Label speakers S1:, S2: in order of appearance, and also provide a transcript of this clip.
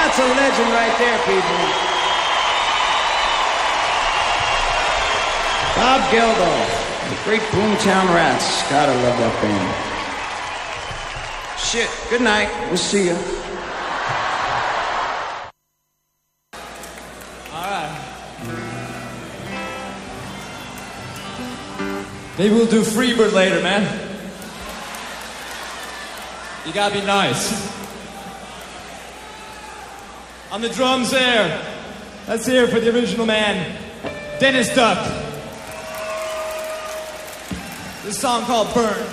S1: That's a legend right there, people. Bob Geldof, the great Boomtown Rats. Gotta love that band. Shit, good night. We'll see you.
S2: Maybe we'll do Freebird later, man. You gotta be nice. On the drums there. Let's hear it for the original man, Dennis Duck. This song called Burn.